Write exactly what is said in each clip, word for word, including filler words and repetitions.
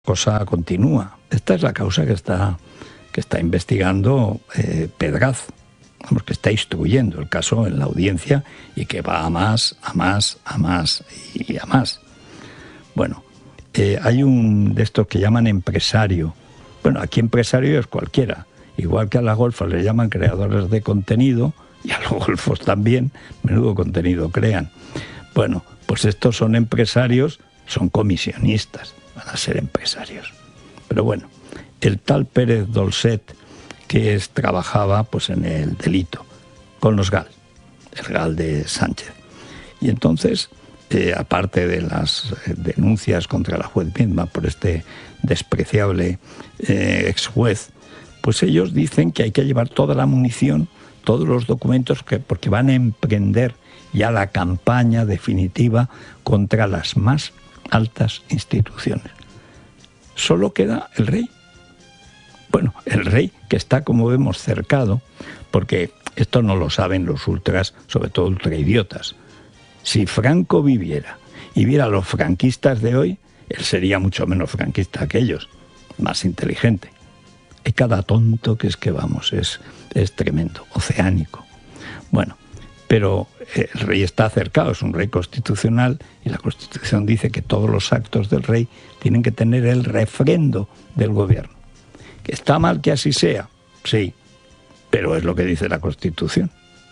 cosa continúa. Esta es la causa que está, que está investigando eh, Pedraz, vamos, que está instruyendo el caso en la audiencia y que va a más, a más, a más y a más. Bueno, eh, hay un de estos que llaman empresario. Bueno, aquí empresario es cualquiera. Igual que a las golfas le llaman creadores de contenido, y a los golfos también, menudo contenido crean. Bueno, pues estos son empresarios, son comisionistas, van a ser empresarios. Pero bueno, el tal Pérez Dolcet, que es, trabajaba pues en el delito, con los GAL, el GAL de Sánchez. Y entonces, eh, aparte de las eh, denuncias contra la juez misma por este despreciable eh, ex juez, pues ellos dicen que hay que llevar toda la munición, todos los documentos, que, porque van a emprender ya la campaña definitiva contra las más altas instituciones. Solo queda el rey. Bueno, el rey, que está, como vemos, cercado, porque esto no lo saben los ultras, sobre todo ultraidiotas. Si Franco viviera y viera a los franquistas de hoy, él sería mucho menos franquista que ellos, más inteligente. Hay cada tonto que es que, vamos, es, es tremendo, oceánico. Bueno, pero el rey está cercado, es un rey constitucional, y la Constitución dice que todos los actos del rey tienen que tener el refrendo del gobierno. ¿Que está mal que así sea? Sí, pero es lo que dice la Constitución.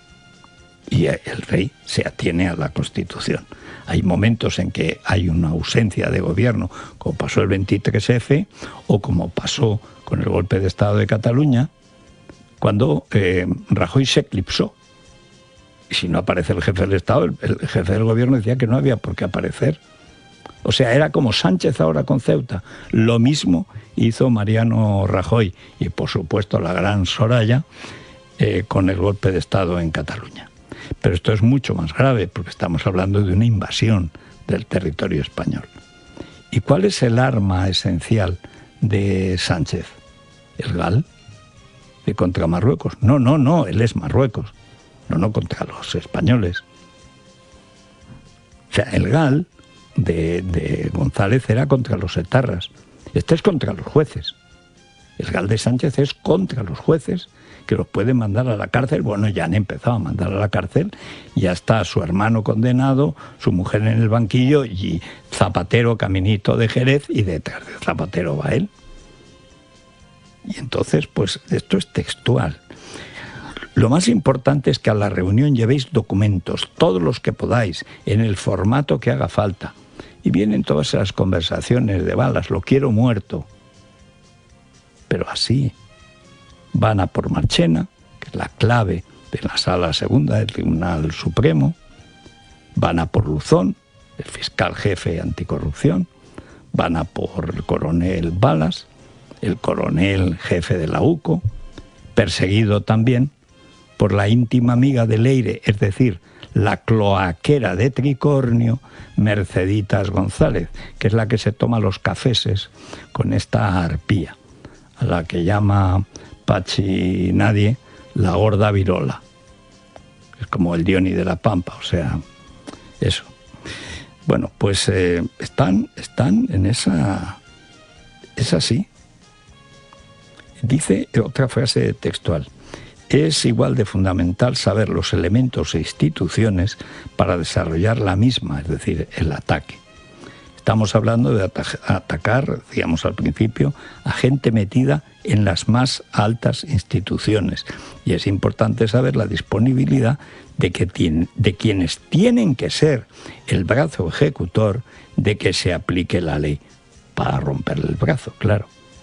Y el rey se atiene a la Constitución. Hay momentos en que hay una ausencia de gobierno, como pasó el veintitrés efe, o como pasó con el golpe de Estado de Cataluña, cuando eh, Rajoy se eclipsó. Y si no aparece el jefe del Estado, el, el jefe del gobierno decía que no había por qué aparecer. O sea, era como Sánchez ahora con Ceuta. Lo mismo hizo Mariano Rajoy y, por supuesto, la gran Soraya eh, con el golpe de Estado en Cataluña. Pero esto es mucho más grave porque estamos hablando de una invasión del territorio español. ¿Y cuál es el arma esencial de Sánchez? ¿El GAL? ¿De contra Marruecos? No, no, no, él es Marruecos. No, no, contra los españoles. O sea, el GAL de, de González era contra los etarras. Este es contra los jueces. El GAL de Sánchez es contra los jueces, que los pueden mandar a la cárcel. Bueno, ya han empezado a mandar a la cárcel. Ya está su hermano condenado, su mujer en el banquillo y Zapatero caminito de Jerez, y detrás de Zapatero va él. Y entonces, pues esto es textual. Lo más importante es que a la reunión llevéis documentos, todos los que podáis, en el formato que haga falta. Y vienen todas esas conversaciones de balas, lo quiero muerto. Pero así van a por Marchena, que es la clave de la Sala Segunda del Tribunal Supremo, van a por Luzón, el fiscal jefe anticorrupción, van a por el coronel Balas, el coronel jefe de la UCO, perseguido también por la íntima amiga de Leire, es decir, la cloaquera de Tricornio, Merceditas González, que es la que se toma los cafeses con esta arpía, a la que llama Pachi Nadie la gorda virola. Es como el Dioni de la Pampa, o sea, eso. Bueno, pues eh, están, están en esa... Es así. Dice otra frase textual: es igual de fundamental saber los elementos e instituciones para desarrollar la misma, es decir, el ataque. Estamos hablando de atacar, decíamos al principio, a gente metida en las más altas instituciones. Y es importante saber la disponibilidad de, que tiene, de quienes tienen que ser el brazo ejecutor de que se aplique la ley, para romperle el brazo, claro.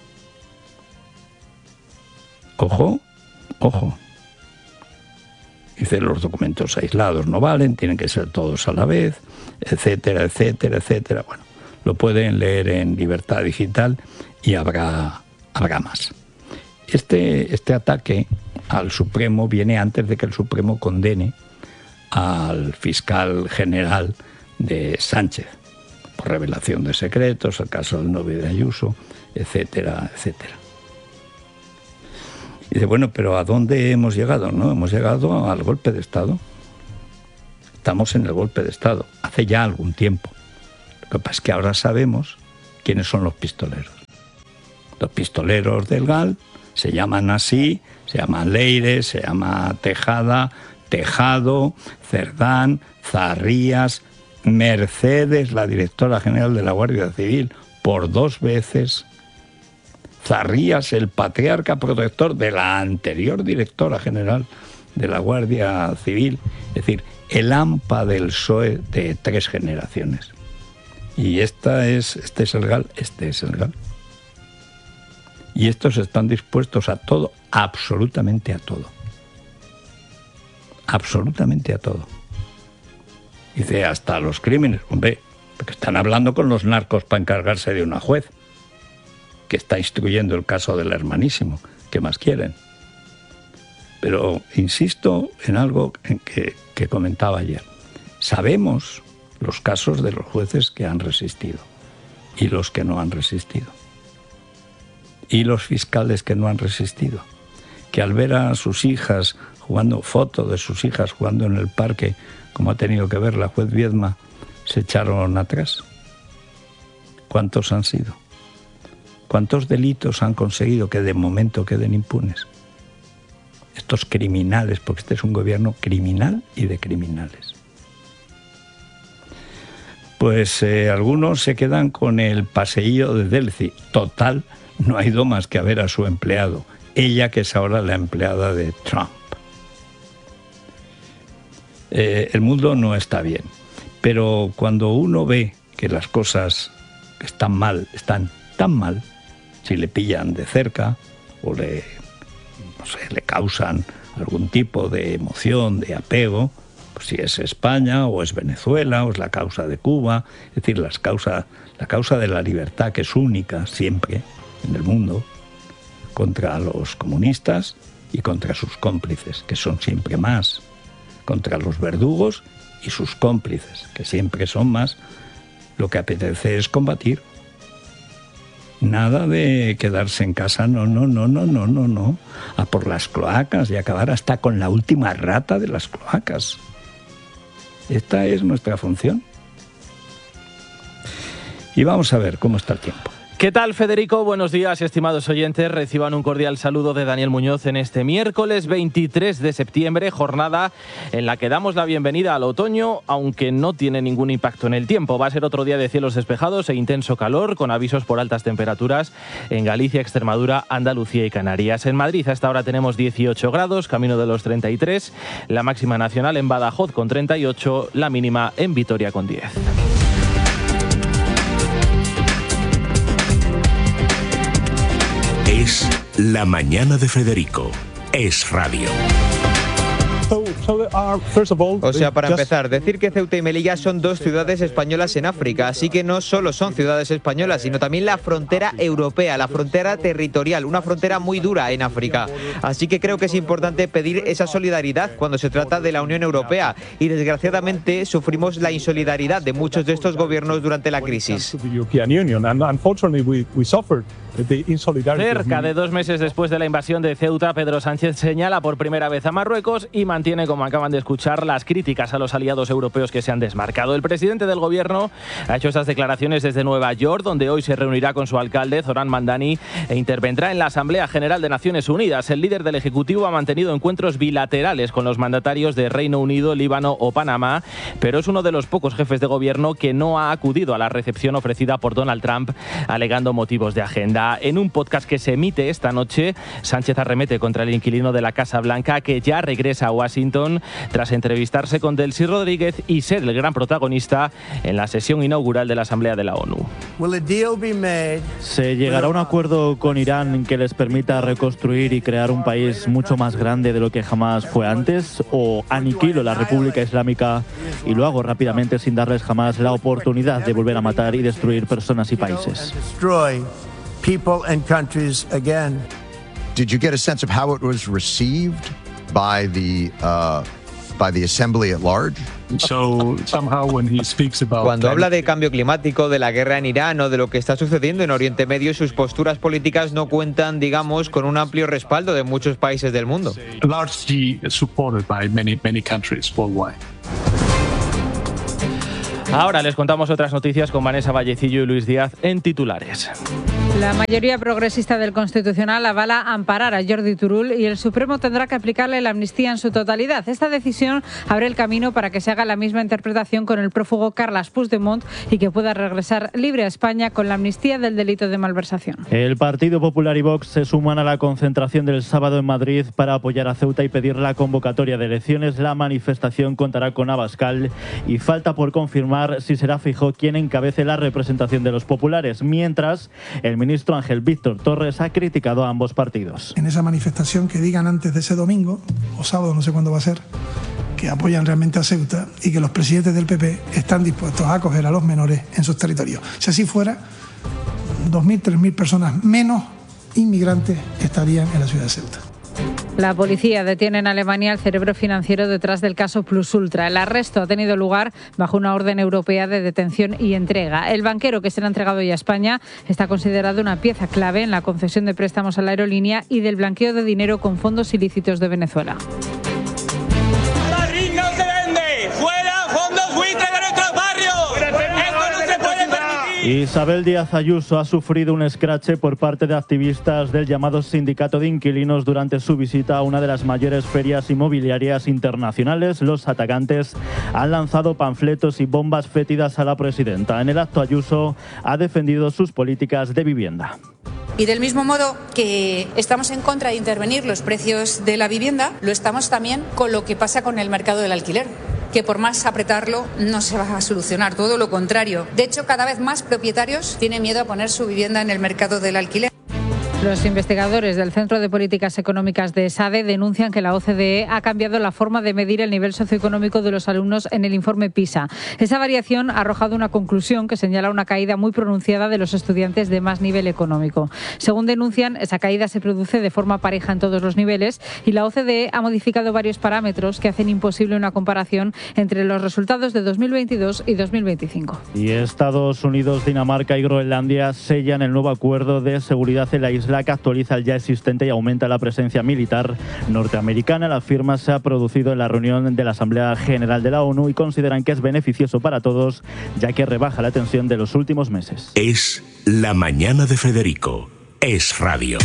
Ojo, ojo. Dice, los documentos aislados no valen, tienen que ser todos a la vez, etcétera, etcétera, etcétera. Bueno, lo pueden leer en Libertad Digital y habrá, habrá más. Este, este ataque al Supremo viene antes de que el Supremo condene al fiscal general de Sánchez por revelación de secretos, el caso del novio de Ayuso, etcétera, etcétera. Y dice, bueno, pero ¿a dónde hemos llegado? ¿No? Hemos llegado al golpe de Estado. Estamos en el golpe de Estado, hace ya algún tiempo. Lo que pasa es que ahora sabemos quiénes son los pistoleros. Los pistoleros del G A L se llaman así, se llaman Leire, se llama Tejada, Tejado, Cerdán, Zarrías, Mercedes, la directora general de la Guardia Civil, por dos veces. Zarrías, el patriarca protector de la anterior directora general de la Guardia Civil, es decir, el A M P A del P S O E de tres generaciones. Y esta es, este es el G A L, este es el G A L. Y estos están dispuestos a todo, absolutamente a todo. Absolutamente a todo. Dice, hasta los crímenes. Hombre, porque están hablando con los narcos para encargarse de una juez que está instruyendo el caso del hermanísimo. ¿Qué más quieren? Pero insisto en algo en que, que comentaba ayer. Sabemos los casos de los jueces que han resistido y los que no han resistido. Y los fiscales que no han resistido. Que al ver a sus hijas jugando, fotos de sus hijas jugando en el parque, como ha tenido que ver la juez Viedma, se echaron atrás. ¿Cuántos han sido? ¿Cuántos delitos han conseguido que de momento queden impunes? Estos criminales, porque este es un gobierno criminal y de criminales. Pues eh, algunos se quedan con el paseillo de Delphi. Total, no ha ido más que a ver a su empleado. Ella, que es ahora la empleada de Trump. Eh, el mundo no está bien. Pero cuando uno ve que las cosas están mal, están tan mal, si le pillan de cerca o le, no sé, le causan algún tipo de emoción, de apego, pues si es España o es Venezuela o es la causa de Cuba, es decir, las causas, la causa de la libertad, que es única siempre en el mundo, contra los comunistas y contra sus cómplices, que son siempre más, contra los verdugos y sus cómplices, que siempre son más, lo que apetece es combatir. Nada de quedarse en casa, no, no, no, no, no, no, no. A por las cloacas y acabar hasta con la última rata de las cloacas. Esta es nuestra función. Y vamos a ver cómo está el tiempo. ¿Qué tal, Federico? Buenos días, estimados oyentes. Reciban un cordial saludo de Daniel Muñoz en este miércoles veintitrés de septiembre, jornada en la que damos la bienvenida al otoño, aunque no tiene ningún impacto en el tiempo. Va a ser otro día de cielos despejados e intenso calor, con avisos por altas temperaturas en Galicia, Extremadura, Andalucía y Canarias. En Madrid a esta hora tenemos dieciocho grados, camino de los treinta y tres, la máxima nacional en Badajoz con treinta y ocho, la mínima en Vitoria con diez. Es La Mañana de Federico. Es radio. O sea, para empezar, decir que Ceuta y Melilla son dos ciudades españolas en África, así que no solo son ciudades españolas, sino también la frontera europea, la frontera territorial, una frontera muy dura en África. Así que creo que es importante pedir esa solidaridad cuando se trata de la Unión Europea, y desgraciadamente sufrimos la insolidaridad de muchos de estos gobiernos durante la crisis. Cerca de dos meses después de la invasión de Ceuta, Pedro Sánchez señala por primera vez a Marruecos y mantiene, como acaban de escuchar, las críticas a los aliados europeos que se han desmarcado. El presidente del gobierno ha hecho esas declaraciones desde Nueva York, donde hoy se reunirá con su alcalde, Zoran Mandani, e intervendrá en la Asamblea General de Naciones Unidas. El líder del Ejecutivo ha mantenido encuentros bilaterales con los mandatarios de Reino Unido, Líbano o Panamá, pero es uno de los pocos jefes de gobierno que no ha acudido a la recepción ofrecida por Donald Trump, alegando motivos de agenda. En un podcast que se emite esta noche, Sánchez arremete contra el inquilino de la Casa Blanca, que ya regresa a Washington tras entrevistarse con Delcy Rodríguez y ser el gran protagonista en la sesión inaugural de la Asamblea de la ONU. ¿Se llegará a un acuerdo con Irán que les permita reconstruir y crear un país mucho más grande de lo que jamás fue antes? ¿O aniquilo la República Islámica y lo hago rápidamente sin darles jamás la oportunidad de volver a matar y destruir personas y países? People and countries again. Did you get a sense of how it was received by the uh, by the assembly at large? So somehow when he speaks about Cuando habla de cambio climático, de la guerra en Irán o de lo que está sucediendo en Oriente Medio, sus posturas políticas no cuentan, digamos, con un amplio respaldo de muchos países del mundo. largely supported by many many countries worldwide. Ahora les contamos otras noticias con Vanessa Vallecillo y Luis Díaz en titulares. La mayoría progresista del Constitucional avala amparar a Jordi Turull y el Supremo tendrá que aplicarle la amnistía en su totalidad. Esta decisión abre el camino para que se haga la misma interpretación con el prófugo Carles Puigdemont y que pueda regresar libre a España con la amnistía del delito de malversación. El Partido Popular y Vox se suman a la concentración del sábado en Madrid para apoyar a Ceuta y pedir la convocatoria de elecciones. La manifestación contará con Abascal y falta por confirmar si será Feijóo quien encabece la representación de los populares, mientras el El ministro Ángel Víctor Torres ha criticado a ambos partidos. En esa manifestación que digan antes de ese domingo, o sábado, no sé cuándo va a ser, que apoyan realmente a Ceuta y que los presidentes del P P están dispuestos a acoger a los menores en sus territorios. Si así fuera, dos mil, tres mil personas menos inmigrantes estarían en la ciudad de Ceuta. La policía detiene en Alemania al cerebro financiero detrás del caso Plus Ultra. El arresto ha tenido lugar bajo una orden europea de detención y entrega. El banquero, que será entregado ya a España, está considerado una pieza clave en la concesión de préstamos a la aerolínea y del blanqueo de dinero con fondos ilícitos de Venezuela. ¡La ringa no se vende! ¡Fuera fondos buitres de nuestros barrios! ¡Esto no se puede permitir! Isabel Díaz Ayuso ha sufrido un escrache por parte de activistas del llamado Sindicato de Inquilinos durante su visita a una de las mayores ferias inmobiliarias internacionales. Los atacantes han lanzado panfletos y bombas fétidas a la presidenta. En el acto, Ayuso ha defendido sus políticas de vivienda. Y del mismo modo que estamos en contra de intervenir los precios de la vivienda, lo estamos también con lo que pasa con el mercado del alquiler, que por más apretarlo no se va a solucionar, todo lo contrario. De hecho, cada vez más propietarios tienen miedo a poner su vivienda en el mercado del alquiler. Los investigadores del Centro de Políticas Económicas de ESADE denuncian que la O C D E ha cambiado la forma de medir el nivel socioeconómico de los alumnos en el informe PISA. Esa variación ha arrojado una conclusión que señala una caída muy pronunciada de los estudiantes de más nivel económico. Según denuncian, esa caída se produce de forma pareja en todos los niveles y la O C D E ha modificado varios parámetros que hacen imposible una comparación entre los resultados de dos mil veintidós y dos mil veinticinco. Y Estados Unidos, Dinamarca y Groenlandia sellan el nuevo acuerdo de seguridad en la isla que actualiza el ya existente y aumenta la presencia militar norteamericana. La firma se ha producido en la reunión de la Asamblea General de la ONU y consideran que es beneficioso para todos, ya que rebaja la tensión de los últimos meses. Es La Mañana de Federico. Es radio.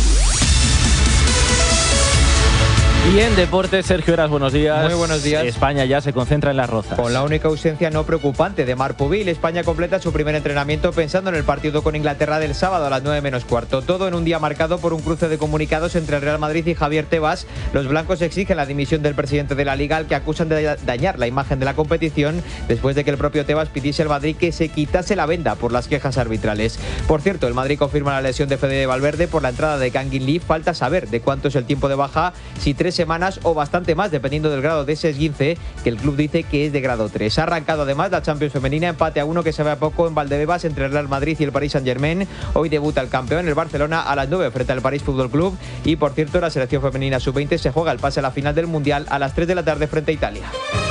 Y en deportes, Sergio Heras, buenos días. Muy buenos días. España ya se concentra en las Rozas. Con la única ausencia no preocupante de Marc Pubil, España completa su primer entrenamiento pensando en el partido con Inglaterra del sábado a las nueve menos cuarto. Todo en un día marcado por un cruce de comunicados entre el Real Madrid y Javier Tebas. Los blancos exigen la dimisión del presidente de la Liga, al que acusan de dañar la imagen de la competición después de que el propio Tebas pidiese al Madrid que se quitase la venda por las quejas arbitrales. Por cierto, el Madrid confirma la lesión de Fede Valverde por la entrada de Kangin Lee. Falta saber de cuánto es el tiempo de baja, si tres semanas o bastante más, dependiendo del grado de ese esguince, que el club dice que es de grado tres. Ha arrancado además la Champions femenina, empate a uno que se ve a poco en Valdebebas entre el Real Madrid y el Paris Saint-Germain. Hoy debuta el campeón, el Barcelona, a las nueve frente al París Fútbol Club. Y por cierto, la selección femenina sub veinte se juega el pase a la final del Mundial a las tres de la tarde frente a Italia.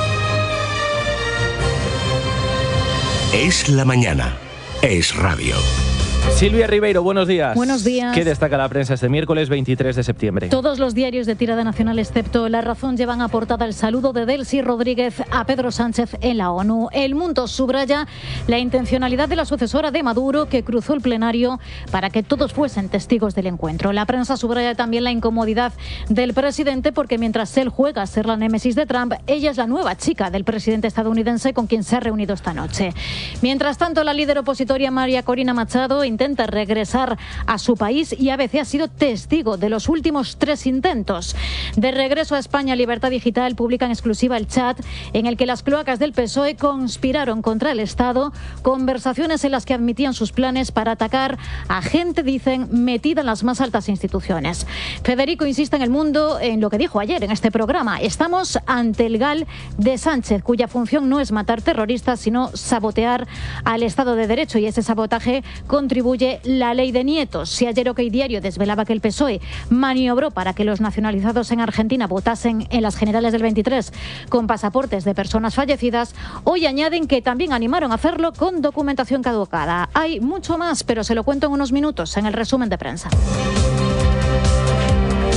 Es la mañana. Es radio. Silvia Ribeiro, buenos días. Buenos días. ¿Qué destaca la prensa este miércoles veintitrés de septiembre? Todos los diarios de tirada nacional, excepto La Razón, llevan a portada el saludo de Delcy Rodríguez a Pedro Sánchez en la ONU. El Mundo subraya la intencionalidad de la sucesora de Maduro, que cruzó el plenario para que todos fuesen testigos del encuentro. La prensa subraya también la incomodidad del presidente, porque mientras él juega a ser la némesis de Trump, ella es la nueva chica del presidente estadounidense con quien se ha reunido esta noche. Mientras tanto, la líder opositora María Corina Machado intenta regresar a su país y A B C ha sido testigo de los últimos tres intentos. De regreso a España, Libertad Digital publica en exclusiva el chat en el que las cloacas del P S O E conspiraron contra el Estado, conversaciones en las que admitían sus planes para atacar a gente, dicen, metida en las más altas instituciones. Federico insiste en El Mundo en lo que dijo ayer en este programa: estamos ante el GAL de Sánchez, cuya función no es matar terroristas, sino sabotear al Estado de Derecho, y ese sabotaje contribuye la ley de Nietos. Si ayer OK Diario desvelaba que el P S O E maniobró para que los nacionalizados en Argentina votasen en las generales del veintitrés con pasaportes de personas fallecidas, hoy añaden que también animaron a hacerlo con documentación caducada. Hay mucho más, pero se lo cuento en unos minutos en el resumen de prensa.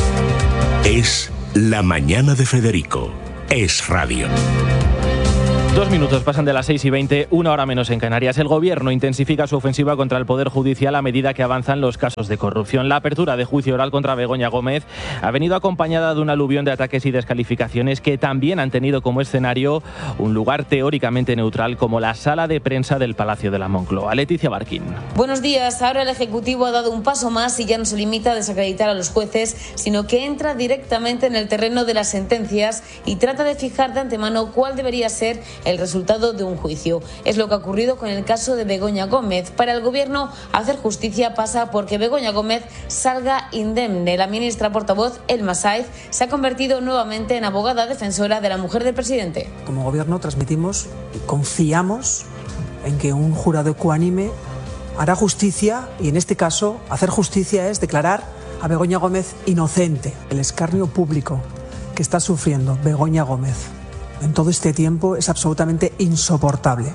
Es la mañana de Federico. Es radio. Dos minutos pasan de las seis y veinte, una hora menos en Canarias. El Gobierno intensifica su ofensiva contra el Poder Judicial a medida que avanzan los casos de corrupción. La apertura de juicio oral contra Begoña Gómez ha venido acompañada de un aluvión de ataques y descalificaciones que también han tenido como escenario un lugar teóricamente neutral como la sala de prensa del Palacio de la Moncloa. Leticia Barquín. Buenos días. Ahora el Ejecutivo ha dado un paso más y ya no se limita a desacreditar a los jueces, sino que entra directamente en el terreno de las sentencias y trata de fijar de antemano cuál debería ser el resultado de un juicio. Es lo que ha ocurrido con el caso de Begoña Gómez. Para el Gobierno, hacer justicia pasa porque Begoña Gómez salga indemne. La ministra portavoz, Elma Saiz, se ha convertido nuevamente en abogada defensora de la mujer del presidente. Como Gobierno transmitimos y confiamos en que un jurado ecuánime hará justicia, y en este caso hacer justicia es declarar a Begoña Gómez inocente. El escarnio público que está sufriendo Begoña Gómez en todo este tiempo es absolutamente insoportable,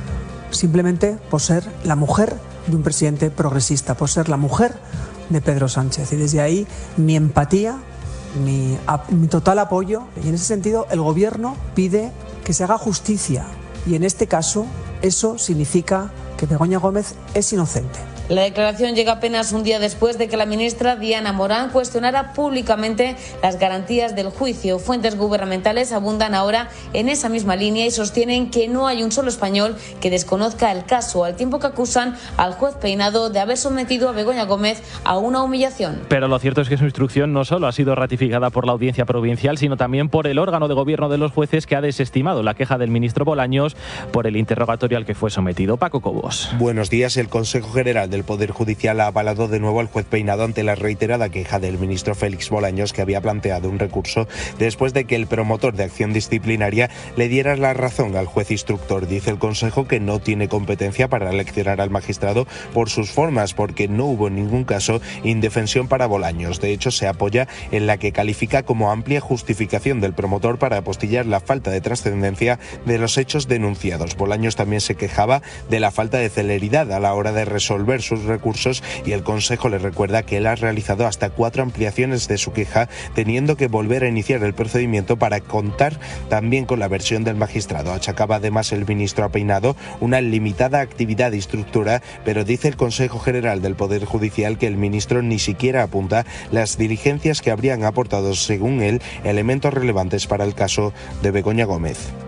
simplemente por ser la mujer de un presidente progresista, por ser la mujer de Pedro Sánchez. Y desde ahí mi empatía, mi, mi total apoyo, y en ese sentido el Gobierno pide que se haga justicia, y en este caso eso significa que Begoña Gómez es inocente. La declaración llega apenas un día después de que la ministra Diana Morán cuestionara públicamente las garantías del juicio. Fuentes gubernamentales abundan ahora en esa misma línea y sostienen que no hay un solo español que desconozca el caso, al tiempo que acusan al juez Peinado de haber sometido a Begoña Gómez a una humillación. Pero lo cierto es que su instrucción no solo ha sido ratificada por la Audiencia Provincial, sino también por el órgano de gobierno de los jueces, que ha desestimado la queja del ministro Bolaños por el interrogatorio al que fue sometido. Paco Cobos. Buenos días. El Consejo General del Poder Judicial ha avalado de nuevo al juez Peinado ante la reiterada queja del ministro Félix Bolaños, que había planteado un recurso después de que el promotor de acción disciplinaria le diera la razón al juez instructor. Dice el Consejo que no tiene competencia para leccionar al magistrado por sus formas, porque no hubo en ningún caso indefensión para Bolaños. De hecho, se apoya en la que califica como amplia justificación del promotor para apostillar la falta de trascendencia de los hechos denunciados. Bolaños también se quejaba de la falta de celeridad a la hora de resolver sus recursos, y el Consejo le recuerda que él ha realizado hasta cuatro ampliaciones de su queja, teniendo que volver a iniciar el procedimiento para contar también con la versión del magistrado. Achacaba además el ministro a Peinado una limitada actividad instructora, pero dice el Consejo General del Poder Judicial que el ministro ni siquiera apunta las diligencias que habrían aportado, según él, elementos relevantes para el caso de Begoña Gómez.